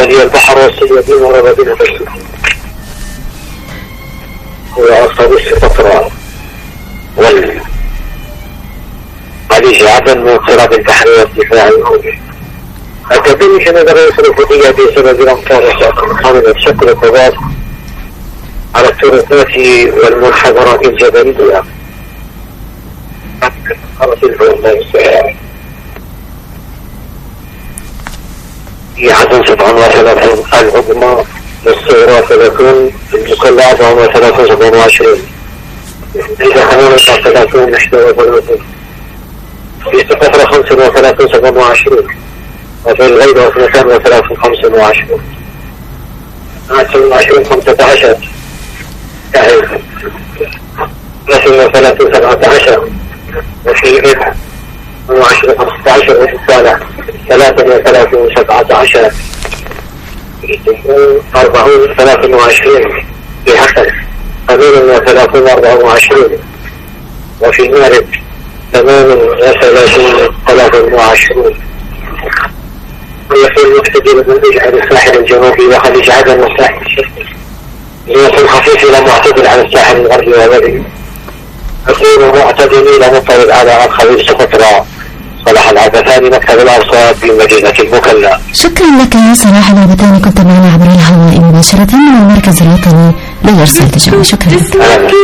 يلي البحر والسيادين ورد بنا بشر وأصابيس فترة والخليج عدن من اضطراب البحر والدفاع الأولي. أكاديمي كان يقدر يصرف ودية بسبب الأمطار والحامل تشكل الضباب على التورثات والمنحدرات الجبلية. في عدن 37 العظمى والصغرى 30 المكلة 34 27 إذا كمان 30 محتوى 30 في سقطرة 35 27 وفي الغيبة 32 25 27 15 30 17 وفي الغيبة 20 15 وفي الصالح 33 17 40 23 في حسن 38 24 وفي المغرب 38 23 وفي المحتدي بالنتيجة على الساحل الجنوبي وخليج عدن والساحل الشرقي ليكون خفيف إلى معتدل على الساحل الغربي والبري يكون معتدل إلى مضطرب على الخليج سقطرى. صلاح العبثاني مكتب الأرصاد بمدينة المكلا. شكرا لك يا صلاح العبثاني، كنت معنا عبر الهواء مباشرة من المركز الوطني لإرسال الجو. شكرا.